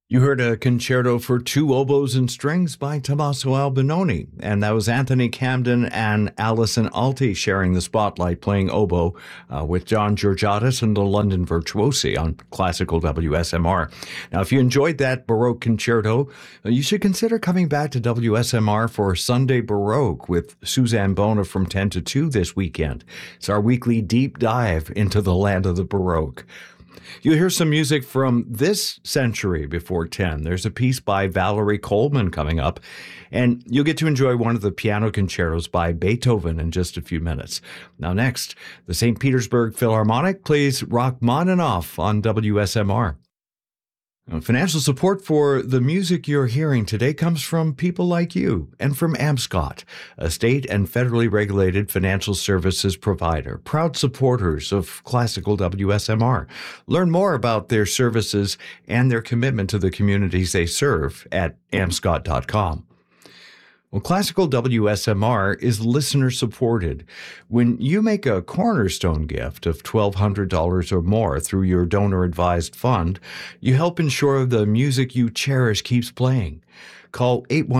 You heard a concerto for two oboes and strings by Tommaso Albinoni, and that was Anthony Camden and Alison Alty sharing the spotlight playing oboe with John Georgiadis and the London Virtuosi on Classical WSMR. Now, if you enjoyed that Baroque concerto, you should consider coming back to WSMR for Sunday Baroque with Suzanne Bona from 10 to 2 this weekend. It's our weekly deep dive into the land of the Baroque. You'll hear some music from this century before 10. There's a piece by Valerie Coleman coming up, and you'll get to enjoy one of the piano concertos by Beethoven in just a few minutes. Now next, the St. Petersburg Philharmonic plays Rachmaninoff on WSMR. Financial support for the music you're hearing today comes from people like you and from Amscot, a state and federally regulated financial services provider, proud supporters of Classical WSMR. Learn more about their services and their commitment to the communities they serve at amscot.com. Well, Classical WSMR is listener-supported. When you make a cornerstone gift of $1,200 or more through your donor-advised fund, you help ensure the music you cherish keeps playing. Call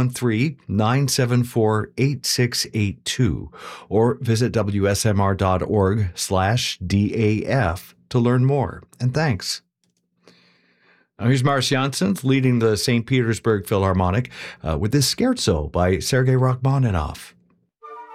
813-974-8682 or visit wsmr.org/DAF to learn more. And thanks. Now here's Mars Janssen leading the St. Petersburg Philharmonic with this scherzo by Sergei Rachmaninoff.